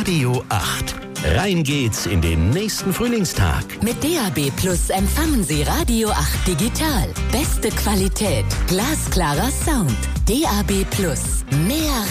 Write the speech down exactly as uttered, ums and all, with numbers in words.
Radio acht. Rein geht's in den nächsten Frühlingstag. Mit D A B Plus empfangen Sie Radio acht digital. Beste Qualität, glasklarer Sound. D A B Plus. Mehr